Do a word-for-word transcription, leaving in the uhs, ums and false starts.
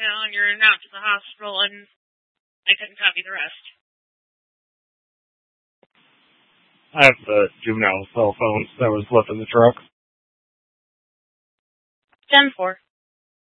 town, you're not to the hospital, and I couldn't copy the rest. I have the juvenile cell phone that was left in the truck. ten four.